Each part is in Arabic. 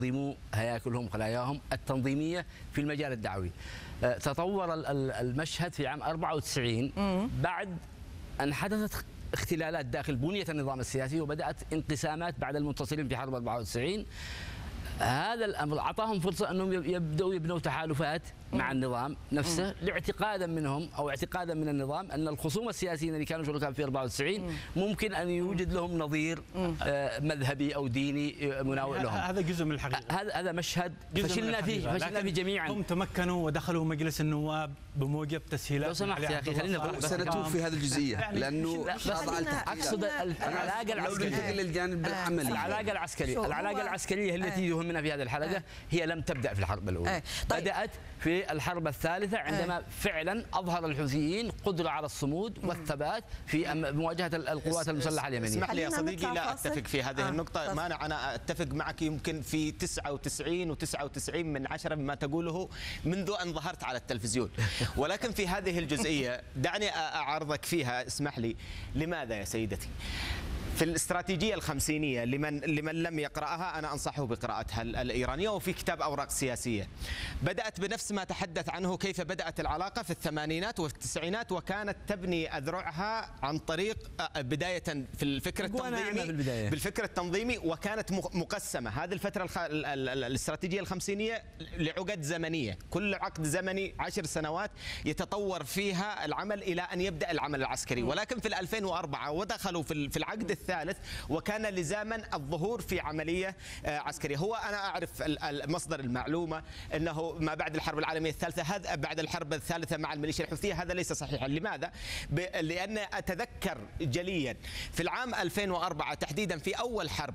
ينظموا هياكلهم خلاياهم التنظيمية في المجال الدعوي. تطور المشهد في عام 94 بعد أن حدثت اختلالات داخل بنية النظام السياسي وبدأت انقسامات بعد المنتصرين في حرب 94. هذا الأمر أعطاهم فرصة أنهم يبدأوا يبنوا تحالفات مع النظام نفسه لاعتقادا منهم أو اعتقادا من النظام أن الخصوم السياسيين اللي كانوا شركاء في 94 ممكن أن يوجد لهم نظير مذهبي أو ديني مناوئ لهم. هذا جزء من الحقيقة. هذا مشهد فشلنا فيه جميعا. هم تمكنوا ودخلوا مجلس النواب بموجب تسهيلات. لو سمحت يا أخي خلينا سنتوب في هذه الجزئية لأنه أقصد العلاقة العسكرية للجانب العملي. العلاقة العسكرية التي يهمنا في هذه الحلقة هي لم تبدأ في الحرب الأولى. بدأت في الحرب الثالثة عندما فعلا أظهر الحوثيين قدرة على الصمود والثبات في مواجهة القوات المسلحة اليمنية. اسمح لي يا صديقي، لا أتفق في هذه النقطة. أنا أتفق معك يمكن في 99 و99 من 10 مما تقوله منذ أن ظهرت على التلفزيون، ولكن في هذه الجزئية دعني أعارضك فيها. اسمح لي. لماذا يا سيدتي؟ في الاستراتيجية الخمسينية لمن لم يقرأها أنا أنصحه بقراءتها الإيرانية، وفي كتاب أوراق سياسية بدأت بنفس ما تحدث عنه كيف بدأت العلاقة في الثمانينات والتسعينات، وكانت تبني أذرعها عن طريق بداية في الفكر التنظيمي بالفكر التنظيمي، وكانت مقسمة هذه الفترة الاستراتيجية الخمسينية لعقد زمنية، كل عقد زمني 10 سنوات يتطور فيها العمل إلى أن يبدأ العمل العسكري. ولكن في 2004 ودخلوا في العقد الثالث وكان لزاما الظهور في عملية عسكرية. هو أنا أعرف مصدر المعلومة أنه ما بعد الحرب العالمية الثالثة، هذا بعد الحرب الثالثة مع الميليشيا الحوثية، هذا ليس صحيحا. لماذا؟ لأن أتذكر جليا في العام 2004 تحديدا في أول حرب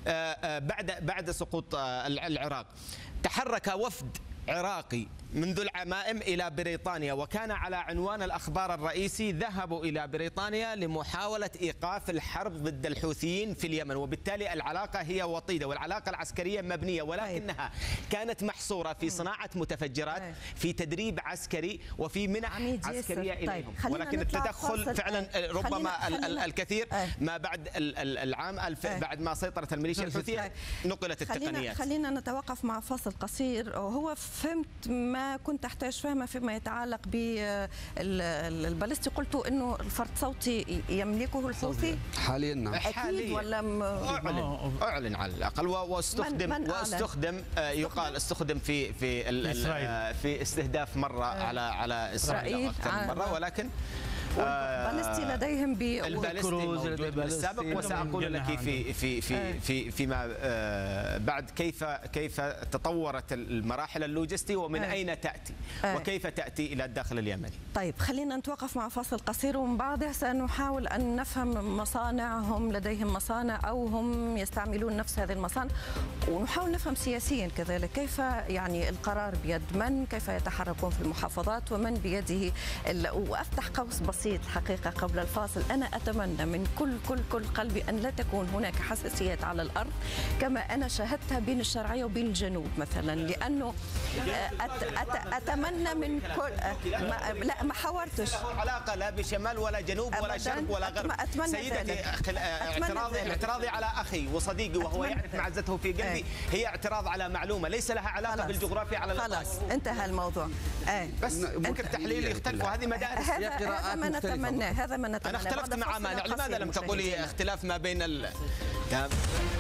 بعد سقوط العراق، تحرك وفد عراقي منذ العمائم إلى بريطانيا، وكان على عنوان الأخبار الرئيسي ذهبوا إلى بريطانيا لمحاولة إيقاف الحرب ضد الحوثيين في اليمن. وبالتالي العلاقة هي وطيدة والعلاقة العسكرية مبنية، ولكنها كانت محصورة في صناعة متفجرات، في تدريب عسكري، وفي منح عسكرية إليهم. ولكن التدخل فعلا ربما الكثير ما بعد العام بعد ما سيطرت الميليشيا الحوثية نقلت التقنيات. خلينا نتوقف مع فصل قصير. هو فهمت ما كنت أحتاج فهمه فيما يتعلق بالبالستي. قلتوا إنه الفرد صوتي يملكه الحوثي حاليا. نعم أكيد ولا أعلن على الأقل، واستخدم يقال استخدم في استهداف مرة على إسرائيل أكثر من مرة، ولكن بالستي لديهم بالسابق. وسأقول لك فيما بعد كيف تطورت المراحل اللوجستي ومن أين تأتي وكيف تأتي إلى الداخل اليمني. طيب خلينا نتوقف مع فاصل قصير، ومن بعده سنحاول أن نفهم مصانعهم، لديهم مصانع أو هم يستعملون نفس هذه المصانع، ونحاول نفهم سياسيا كذلك كيف يعني القرار بيد من، كيف يتحركون في المحافظات ومن بيده. وأفتح قوس بسيط حقيقة قبل الفاصل، أنا أتمنى من كل قلبي أن لا تكون هناك حساسيات على الأرض كما أنا شاهدتها بين الشرعية وبين الجنوب مثلا، لأنه أتمنى من كل لا ما حاورتش علاقة لا بشمال ولا جنوب ولا شرق ولا غرب. سيدتي اعتراضي على أخي وصديقي وهو يعرف معزته في قلبي هي اعتراض على معلومة ليس لها علاقة بالجغرافيا على الأقل. خلاص انتهى الموضوع. بس فكر تحليلي يختلف، وهذه مدارس. هذا ما نتمناه. أنا اختلفت مع مانع. لماذا لم تقولي اختلاف ما بين